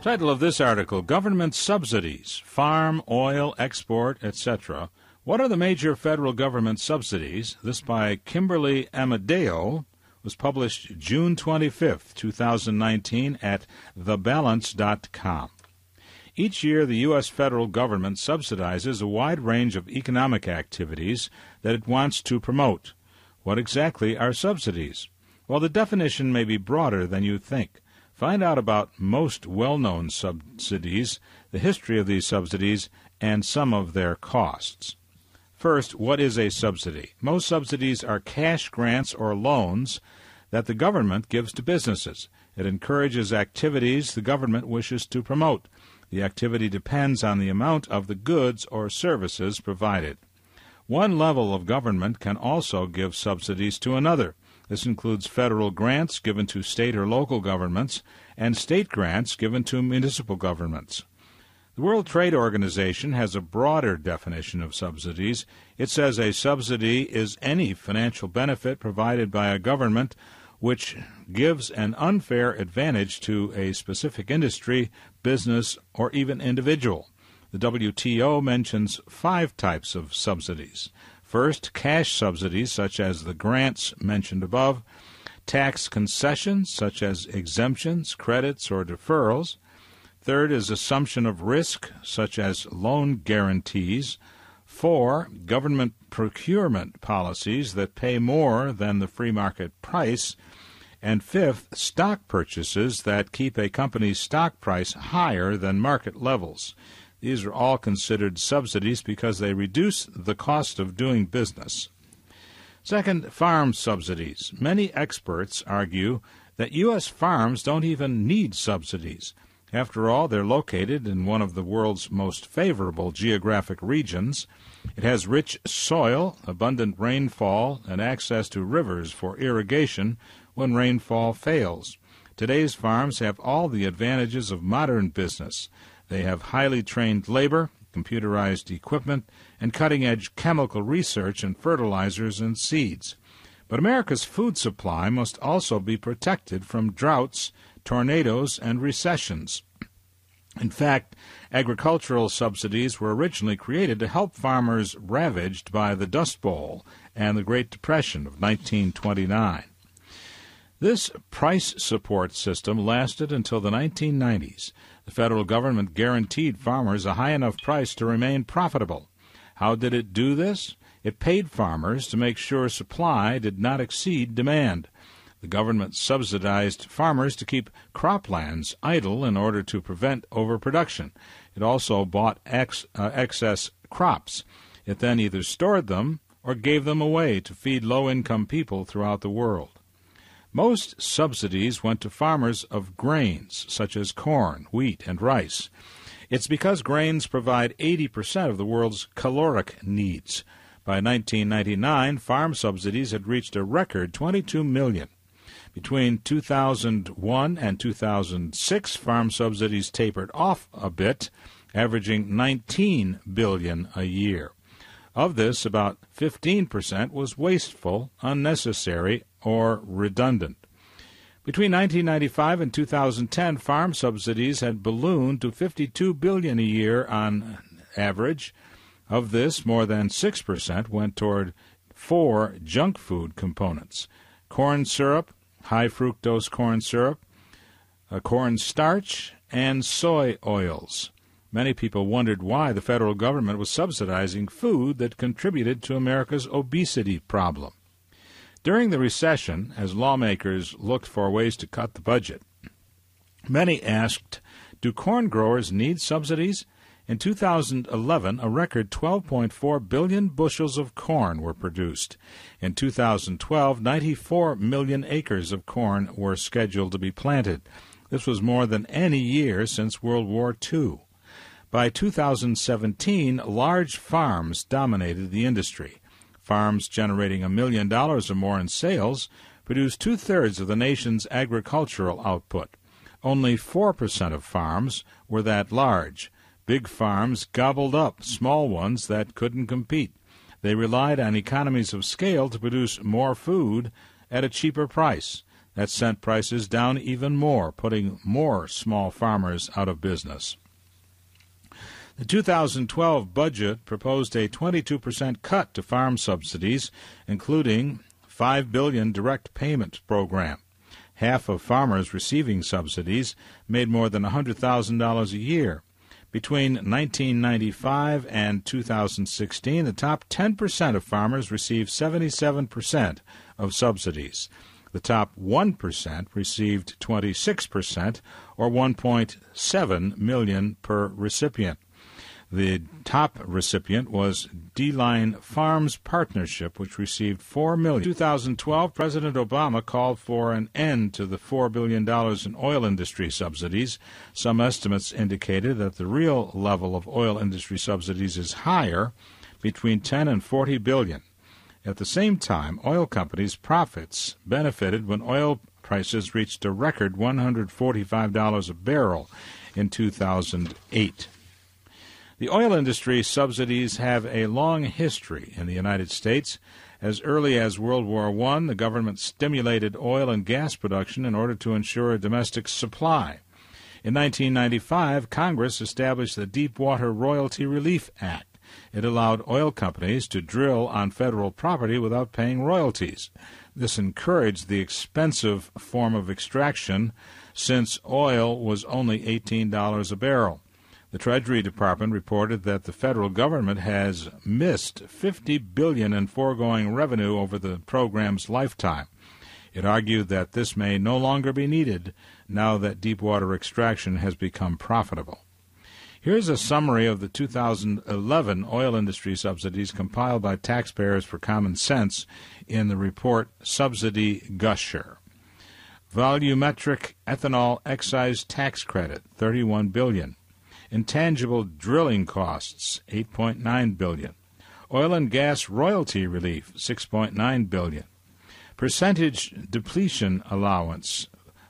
Title of this article, Government Subsidies, Farm, Oil, Export, etc. What are the major federal government subsidies? This by Kimberly Amadeo, was published June 25, 2019 at thebalance.com. Each year, the U.S. federal government subsidizes a wide range of economic activities that it wants to promote. What exactly are subsidies? Well, the definition may be broader than you think. Find out about most well-known subsidies, the history of these subsidies, and some of their costs. First, what is a subsidy? Most subsidies are cash grants or loans that the government gives to businesses. It encourages activities the government wishes to promote. The activity depends on the amount of the goods or services provided. One level of government can also give subsidies to another. This includes federal grants given to state or local governments and state grants given to municipal governments. The World Trade Organization has a broader definition of subsidies. It says a subsidy is any financial benefit provided by a government which gives an unfair advantage to a specific industry, business, or even individual. The WTO mentions 5 types of subsidies. First, cash subsidies, such as the grants mentioned above. Tax concessions, such as exemptions, credits, or deferrals. Third is assumption of risk, such as loan guarantees. 4, government procurement policies that pay more than the free market price. And 5th, stock purchases that keep a company's stock price higher than market levels. These are all considered subsidies because they reduce the cost of doing business. Second, farm subsidies. Many experts argue that U.S. farms don't even need subsidies. After all, they're located in one of the world's most favorable geographic regions. It has rich soil, abundant rainfall, and access to rivers for irrigation when rainfall fails. Today's farms have all the advantages of modern business. They have highly trained labor, computerized equipment, and cutting-edge chemical research in fertilizers and seeds. But America's food supply must also be protected from droughts, tornadoes, and recessions. In fact, agricultural subsidies were originally created to help farmers ravaged by the Dust Bowl and the Great Depression of 1929. This price support system lasted until the 1990s. The federal government guaranteed farmers a high enough price to remain profitable. How did it do this? It paid farmers to make sure supply did not exceed demand. The government subsidized farmers to keep croplands idle in order to prevent overproduction. It also bought excess crops. It then either stored them or gave them away to feed low-income people throughout the world. Most subsidies went to farmers of grains, such as corn, wheat, and rice. It's because grains provide 80% of the world's caloric needs. By 1999, farm subsidies had reached a record 22 million. Between 2001 and 2006, farm subsidies tapered off a bit, averaging 19 billion a year. Of this, about 15% was wasteful, unnecessary, or redundant. Between 1995 and 2010, farm subsidies had ballooned to $52 billion a year on average. Of this, more than 6% went toward 4 junk food components: corn syrup, high fructose corn syrup, corn starch, and soy oils. Many people wondered why the federal government was subsidizing food that contributed to America's obesity problem. During the recession, as lawmakers looked for ways to cut the budget, many asked, do corn growers need subsidies? In 2011, a record 12.4 billion bushels of corn were produced. In 2012, 94 million acres of corn were scheduled to be planted. This was more than any year since World War II. By 2017, large farms dominated the industry. Farms generating $1 million or more in sales produce 2/3 of the nation's agricultural output. Only 4% of farms were that large. Big farms gobbled up small ones that couldn't compete. They relied on economies of scale to produce more food at a cheaper price. That sent prices down even more, putting more small farmers out of business. The 2012 budget proposed a 22% cut to farm subsidies, including $5 billion direct payment program. Half of farmers receiving subsidies made more than $100,000 a year. Between 1995 and 2016, the top 10% of farmers received 77% of subsidies. The top 1% received 26%, or $1.7 million per recipient. The top recipient was D-Line Farms Partnership, which received $4 million. In 2012, President Obama called for an end to the $4 billion in oil industry subsidies. Some estimates indicated that the real level of oil industry subsidies is higher, between $10 and $40 billion. At the same time, oil companies' profits benefited when oil prices reached a record $145 a barrel in 2008. The oil industry subsidies have a long history in the United States. As early as World War I, the government stimulated oil and gas production in order to ensure a domestic supply. In 1995, Congress established the Deepwater Royalty Relief Act. It allowed oil companies to drill on federal property without paying royalties. This encouraged the expensive form of extraction, since oil was only $18 a barrel. The Treasury Department reported that the federal government has missed $50 billion in foregoing revenue over the program's lifetime. It argued that this may no longer be needed now that deepwater extraction has become profitable. Here's a summary of the 2011 oil industry subsidies compiled by Taxpayers for Common Sense in the report Subsidy Gusher. Volumetric ethanol excise tax credit, $31 billion. Intangible drilling costs, $8.9 billion. Oil and gas royalty relief, $6.9 billion. Percentage depletion allowance,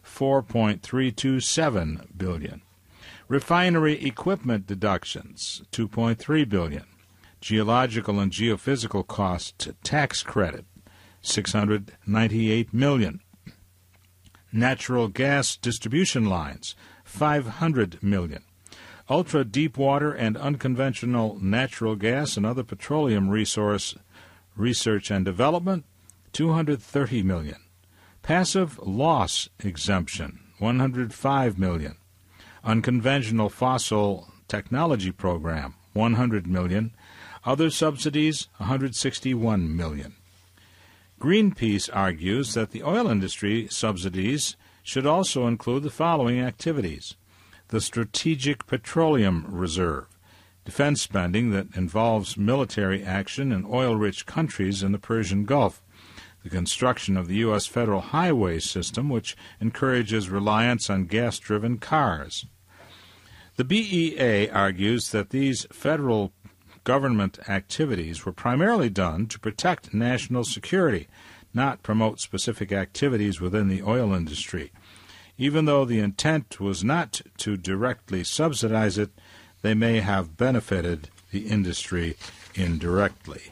$4.327 billion. Refinery equipment deductions, $2.3 billion. Geological and geophysical cost tax credit, $698 million. Natural gas distribution lines, $500 million. Ultra-deepwater and unconventional natural gas and other petroleum resource research and development, $230 million. Passive loss exemption, $105 million. Unconventional fossil technology program, $100 million. Other subsidies, $161 million. Greenpeace argues that the oil industry subsidies should also include the following activities: the Strategic Petroleum Reserve, defense spending that involves military action in oil-rich countries in the Persian Gulf, the construction of the U.S. federal highway system, which encourages reliance on gas-driven cars. The BEA argues that these federal government activities were primarily done to protect national security, not promote specific activities within the oil industry. Even though the intent was not to directly subsidize it, they may have benefited the industry indirectly.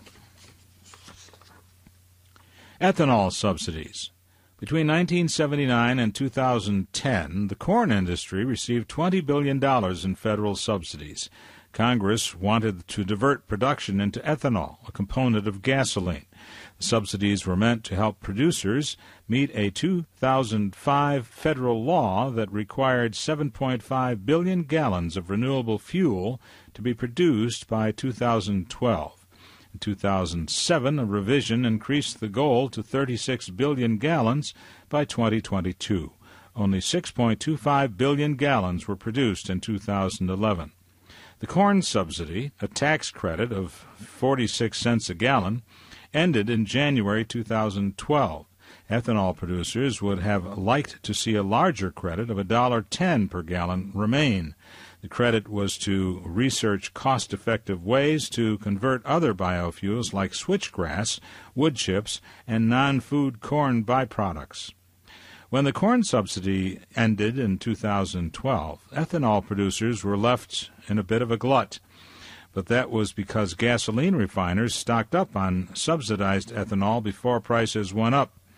Ethanol subsidies. Between 1979 and 2010, the corn industry received $20 billion in federal subsidies. Congress wanted to divert production into ethanol, a component of gasoline. The subsidies were meant to help producers meet a 2005 federal law that required 7.5 billion gallons of renewable fuel to be produced by 2012. In 2007, a revision increased the goal to 36 billion gallons by 2022. Only 6.25 billion gallons were produced in 2011. The corn subsidy, a tax credit of 46 cents a gallon, ended in January 2012. Ethanol producers would have liked to see a larger credit of $1.10 per gallon remain. The credit was to research cost-effective ways to convert other biofuels like switchgrass, wood chips, and non-food corn byproducts. When the corn subsidy ended in 2012, ethanol producers were left in a bit of a glut. But that was because gasoline refiners stocked up on subsidized ethanol before prices went up.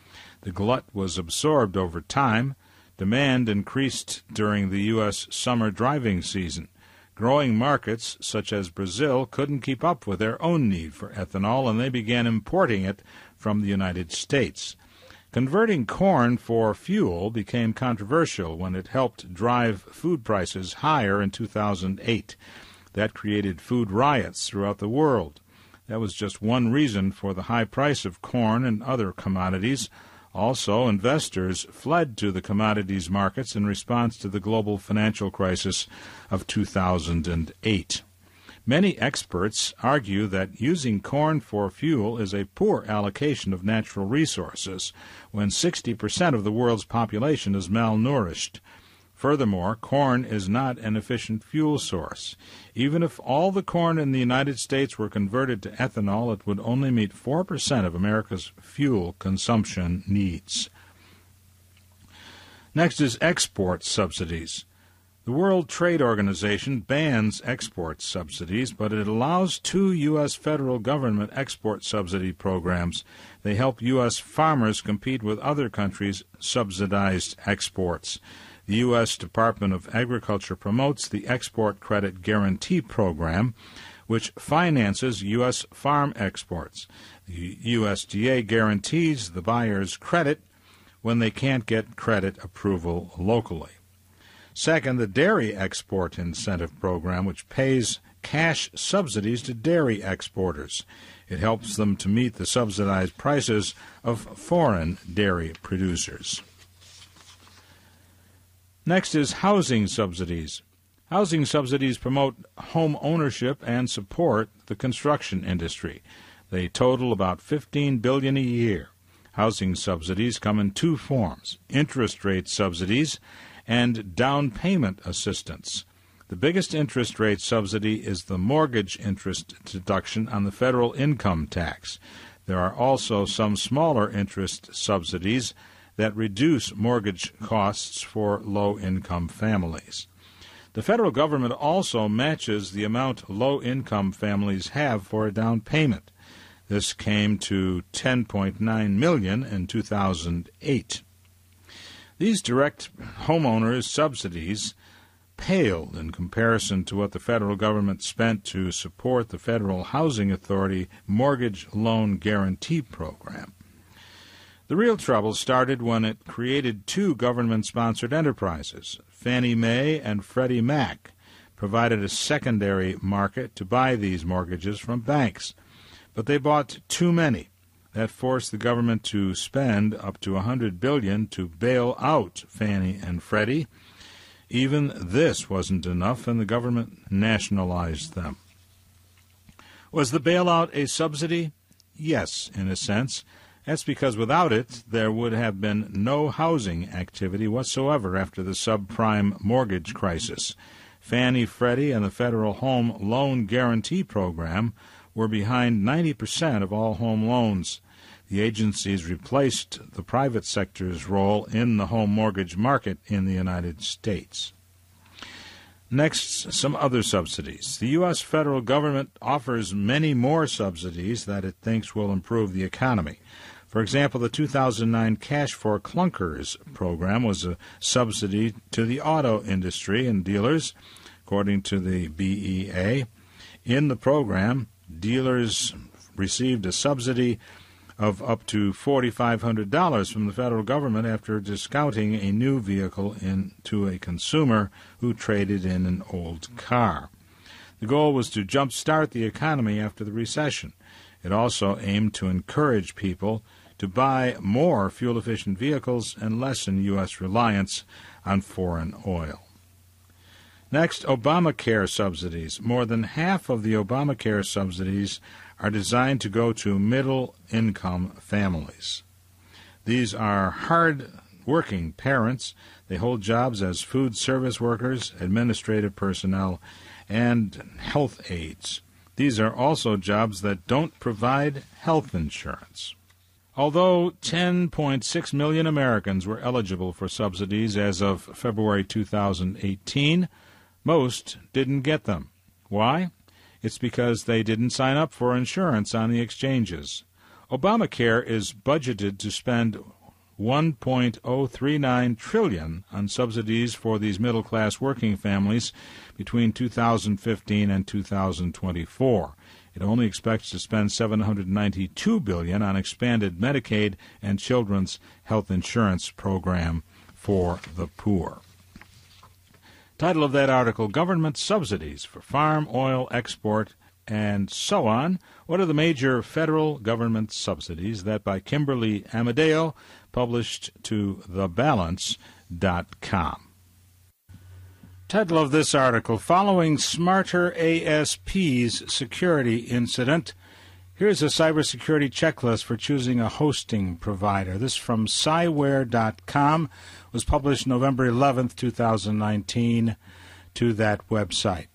The glut was absorbed over time. Demand increased during the U.S. summer driving season. Growing markets, such as Brazil, couldn't keep up with their own need for ethanol, and they began importing it from the United States. Converting corn for fuel became controversial when it helped drive food prices higher in 2008. That created food riots throughout the world. That was just one reason for the high price of corn and other commodities. Also, investors fled to the commodities markets in response to the global financial crisis of 2008. Many experts argue that using corn for fuel is a poor allocation of natural resources when 60% of the world's population is malnourished. Furthermore, corn is not an efficient fuel source. Even if all the corn in the United States were converted to ethanol, it would only meet 4% of America's fuel consumption needs. Next is export subsidies. The World Trade Organization bans export subsidies, but it allows 2 U.S. federal government export subsidy programs. They help U.S. farmers compete with other countries' subsidized exports. The U.S. Department of Agriculture promotes the Export Credit Guarantee Program, which finances U.S. farm exports. The USDA guarantees the buyers credit when they can't get credit approval locally. Second, the Dairy Export Incentive Program, which pays cash subsidies to dairy exporters. It helps them to meet the subsidized prices of foreign dairy producers. Next is housing subsidies. Housing subsidies promote home ownership and support the construction industry. They total about $15 billion a year. Housing subsidies come in 2 forms: interest rate subsidies and down payment assistance. The biggest interest rate subsidy is the mortgage interest deduction on the federal income tax. There are also some smaller interest subsidies that reduce mortgage costs for low-income families. The federal government also matches the amount low-income families have for a down payment. This came to $10.9 million in 2008. These direct homeowners' subsidies paled in comparison to what the federal government spent to support the Federal Housing Authority Mortgage Loan Guarantee Program. The real trouble started when it created 2 government-sponsored enterprises. Fannie Mae and Freddie Mac provided a secondary market to buy these mortgages from banks, but they bought too many. That forced the government to spend up to $100 billion to bail out Fannie and Freddie. Even this wasn't enough, and the government nationalized them. Was the bailout a subsidy? Yes, in a sense. That's because without it, there would have been no housing activity whatsoever after the subprime mortgage crisis. Fannie, Freddie, and the Federal Home Loan Guarantee Program were behind 90% of all home loans. The agencies replaced the private sector's role in the home mortgage market in the United States. Next, some other subsidies. The U.S. federal government offers many more subsidies that it thinks will improve the economy. For example, the 2009 Cash for Clunkers program was a subsidy to the auto industry and dealers, according to the BEA. In the program, dealers received a subsidy of up to $4,500 from the federal government after discounting a new vehicle to a consumer who traded in an old car. The goal was to jumpstart the economy after the recession. It also aimed to encourage people to buy more fuel-efficient vehicles and lessen U.S. reliance on foreign oil. Next, Obamacare subsidies. More than half of the Obamacare subsidies are designed to go to middle-income families. These are hard-working parents. They hold jobs as food service workers, administrative personnel, and health aides. These are also jobs that don't provide health insurance. Although 10.6 million Americans were eligible for subsidies as of February 2018, most didn't get them. Why? It's because they didn't sign up for insurance on the exchanges. Obamacare is budgeted to spend $1.039 trillion on subsidies for these middle-class working families between 2015 and 2024. It only expects to spend $792 billion on expanded Medicaid and children's health insurance program for the poor. Title of that article, Government Subsidies for Farm Oil Export and so on. What are the major federal government subsidies? That by Kimberly Amadeo, published to thebalance.com. Title of this article, Following Smarter ASP's Security Incident. Here's a cybersecurity checklist for choosing a hosting provider. This from Cyware.com, was published November 11th, 2019, to that website.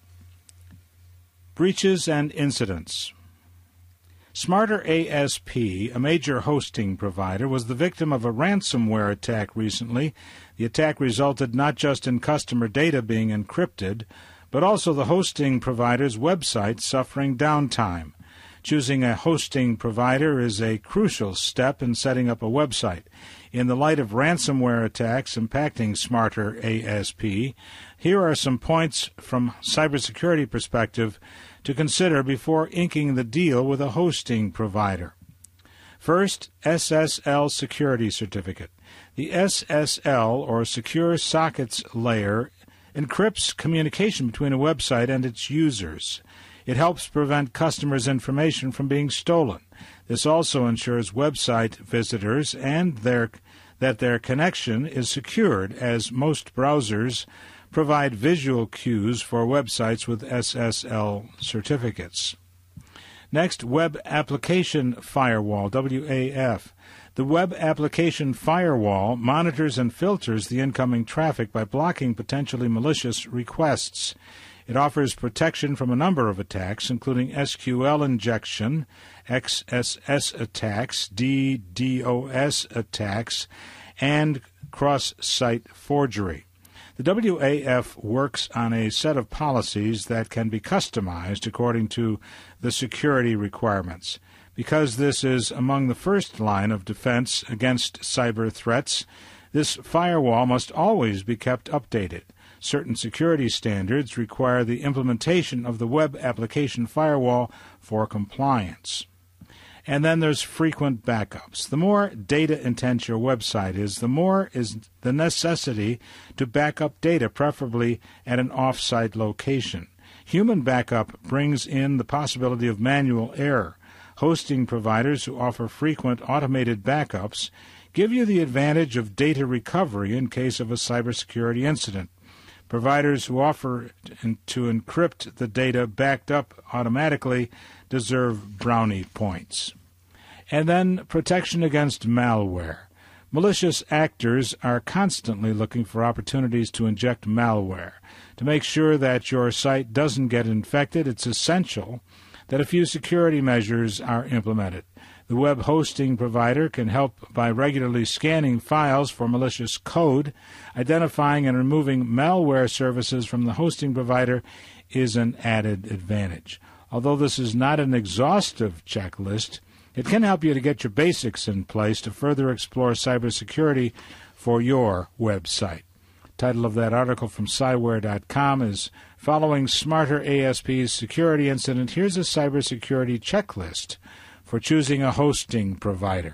Breaches and incidents. Smarter ASP, a major hosting provider, was the victim of a ransomware attack recently. The attack resulted not just in customer data being encrypted, but also the hosting provider's website suffering downtime. Choosing a hosting provider is a crucial step in setting up a website. In the light of ransomware attacks impacting Smarter ASP, here are some points from cybersecurity perspective to consider before inking the deal with a hosting provider. First, SSL Security Certificate. The SSL, or Secure Sockets Layer, encrypts communication between a website and its users. It helps prevent customers' information from being stolen. This also ensures website visitors and that their connection is secured, as most browsers provide visual cues for websites with SSL certificates. Next, Web Application Firewall, WAF. The Web Application Firewall monitors and filters the incoming traffic by blocking potentially malicious requests. It offers protection from a number of attacks, including SQL injection, XSS attacks, DDoS attacks, and cross-site forgery. The WAF works on a set of policies that can be customized according to the security requirements. Because this is among the first line of defense against cyber threats, this firewall must always be kept updated. Certain security standards require the implementation of the Web Application Firewall for compliance. And then there's frequent backups. The more data-intense your website is, the more is the necessity to back up data, preferably at an off-site location. Human backup brings in the possibility of manual error. Hosting providers who offer frequent automated backups give you the advantage of data recovery in case of a cybersecurity incident. Providers who offer to encrypt the data backed up automatically deserve brownie points. And then protection against malware. Malicious actors are constantly looking for opportunities to inject malware. To make sure that your site doesn't get infected, it's essential that a few security measures are implemented. The web hosting provider can help by regularly scanning files for malicious code. Identifying and removing malware services from the hosting provider is an added advantage. Although this is not an exhaustive checklist, it can help you to get your basics in place to further explore cybersecurity for your website. Title of that article from Cyware.com is Following Smarter ASP's Security Incident. Here's a cybersecurity checklist for choosing a hosting provider.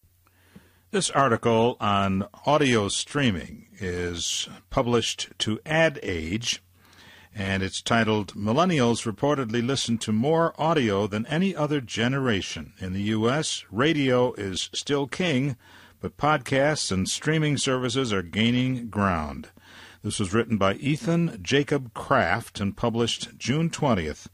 This article on audio streaming is published to Ad Age, and it's titled, Millennials Reportedly Listen to More Audio Than Any Other Generation. In the U.S., radio is still king, but podcasts and streaming services are gaining ground. This was written by Ethan Jacob Kraft and published June 20th,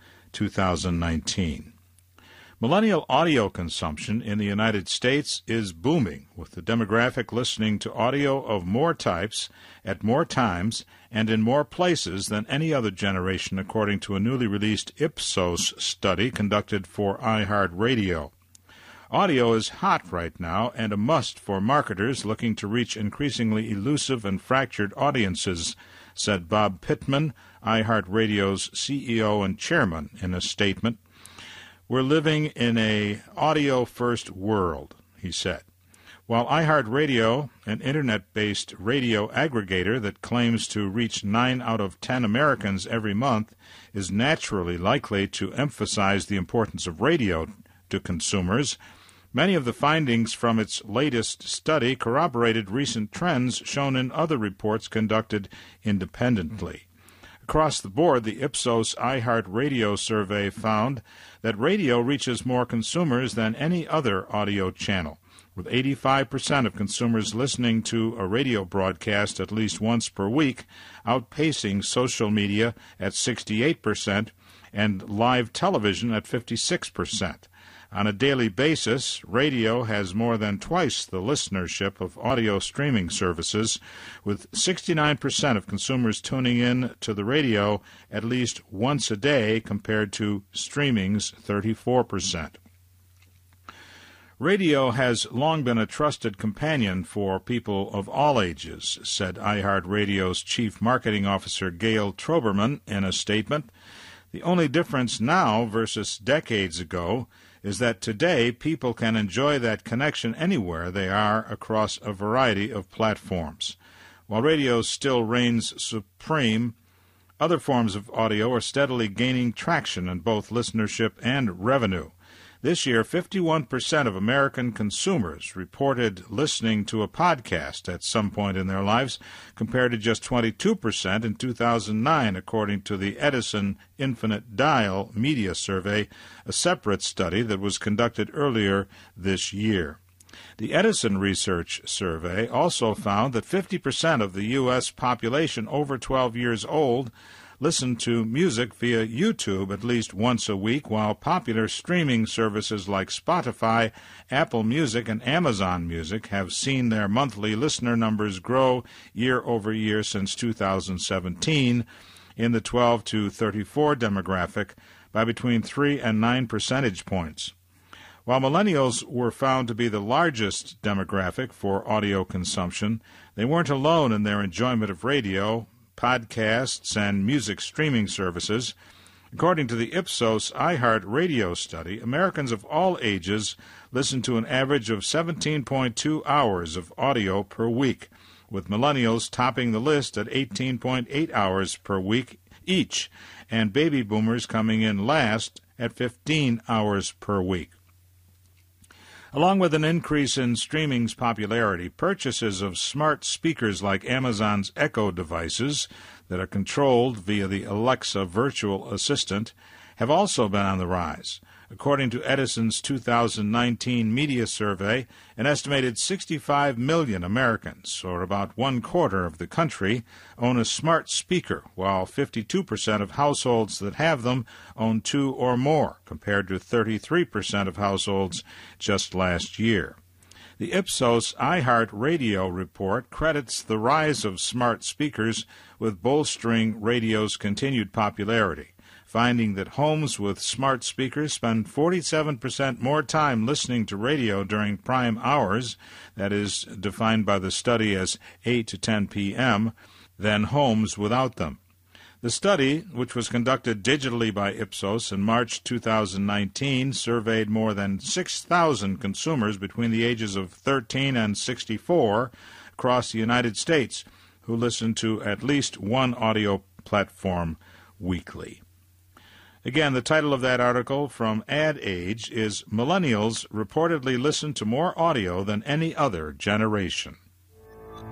2019. Millennial audio consumption in the United States is booming, with the demographic listening to audio of more types, at more times, and in more places than any other generation, according to a newly released Ipsos study conducted for iHeartRadio. Audio is hot right now and a must for marketers looking to reach increasingly elusive and fractured audiences, said Bob Pittman, iHeartRadio's CEO and chairman, in a statement. We're living in an audio-first world, he said. While iHeartRadio, an internet-based radio aggregator that claims to reach 9 out of 10 Americans every month, is naturally likely to emphasize the importance of radio to consumers, many of the findings from its latest study corroborated recent trends shown in other reports conducted independently. Across the board, the Ipsos iHeartRadio survey found that radio reaches more consumers than any other audio channel, with 85% of consumers listening to a radio broadcast at least once per week, outpacing social media at 68% and live television at 56%. On a daily basis, radio has more than twice the listenership of audio streaming services, with 69% of consumers tuning in to the radio at least once a day compared to streaming's 34%. Radio has long been a trusted companion for people of all ages, said iHeartRadio's Chief Marketing Officer Gail Troberman in a statement. The only difference now versus decades ago is that today people can enjoy that connection anywhere they are across a variety of platforms. While radio still reigns supreme, other forms of audio are steadily gaining traction in both listenership and revenue. This year, 51% of American consumers reported listening to a podcast at some point in their lives, compared to just 22% in 2009, according to the Edison Infinite Dial Media Survey, a separate study that was conducted earlier this year. The Edison Research Survey also found that 50% of the U.S. population over 12 years old listen to music via YouTube at least once a week, while popular streaming services like Spotify, Apple Music, and Amazon Music have seen their monthly listener numbers grow year over year since 2017 in the 12 to 34 demographic by between 3 and 9 percentage points. While millennials were found to be the largest demographic for audio consumption, they weren't alone in their enjoyment of radio, podcasts, and music streaming services. According to the Ipsos iHeartRadio study, Americans of all ages listen to an average of 17.2 hours of audio per week, with millennials topping the list at 18.8 hours per week each, and baby boomers coming in last at 15 hours per week. Along with an increase in streaming's popularity, purchases of smart speakers like Amazon's Echo devices that are controlled via the Alexa virtual assistant have also been on the rise. According to Edison's 2019 media survey, an estimated 65 million Americans, or about 1/4 of the country, own a smart speaker, while 52% of households that have them own 2 or more, compared to 33% of households just last year. The Ipsos iHeartRadio report credits the rise of smart speakers with bolstering radio's continued popularity, finding that homes with smart speakers spend 47% more time listening to radio during prime hours, that is defined by the study as 8 to 10 p.m., than homes without them. The study, which was conducted digitally by Ipsos in March 2019, surveyed more than 6,000 consumers between the ages of 13 and 64 across the United States who listen to at least one audio platform weekly. Again, the title of that article from Ad Age is Millennials Reportedly Listen to More Audio Than Any Other Generation.